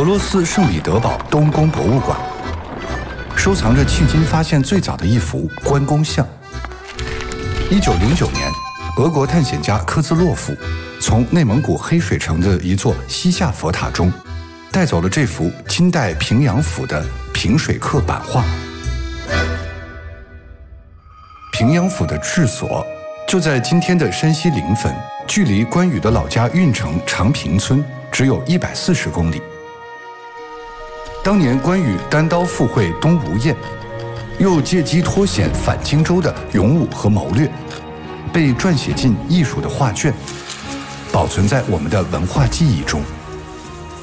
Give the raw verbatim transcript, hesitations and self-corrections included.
罗斯圣彼得堡东宫博物馆收藏着迄今发现最早的一幅关公像。一九零九年，俄国探险家科兹洛夫从内蒙古黑水城的一座西夏佛塔中带走了这幅金代平阳府的平水刻版画。平阳府的治所就在今天的山西临汾，距离关羽的老家运城长平村只有一百四十公里。当年关羽单刀赴会东吴堰，又借机脱险反荆州的勇武和谋略，被撰写进艺术的画卷，保存在我们的文化记忆中。